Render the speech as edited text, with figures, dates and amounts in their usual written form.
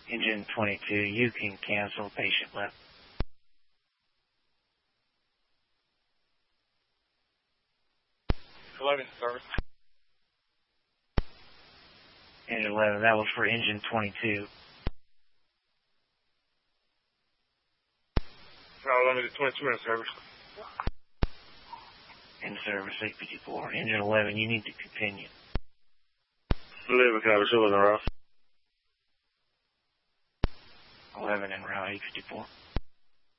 Engine 22, you can cancel patient left. Service. Engine 11, that was for engine 22. No, limited 22 in service. In service, 854. Engine 11, you need to continue. 11, copy, show in the route. 11 en route, 854.